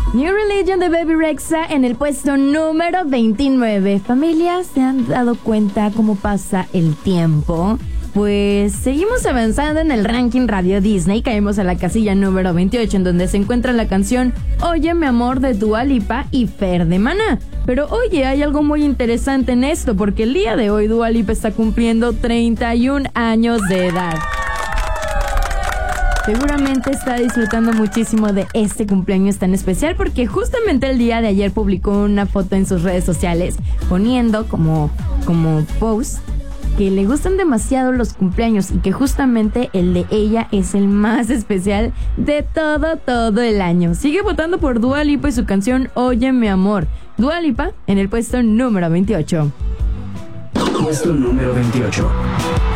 New Religion de Baby Rexha en el puesto número 29. Familia, ¿se han dado cuenta cómo pasa el tiempo? Pues seguimos avanzando en el ranking Radio Disney. Caemos a la casilla número 28, en donde se encuentra la canción Oye mi amor de Dua Lipa y Fer de Maná. Pero oye, hay algo muy interesante en esto, porque el día de hoy Dua Lipa está cumpliendo 31 años de edad. Seguramente está disfrutando muchísimo de este cumpleaños tan especial, porque justamente el día de ayer publicó una foto en sus redes sociales poniendo como post que le gustan demasiado los cumpleaños y que justamente el de ella es el más especial de todo el año. Sigue votando por Dua Lipa y su canción Oye mi amor. Dua Lipa en el puesto número 28. Puesto número 28.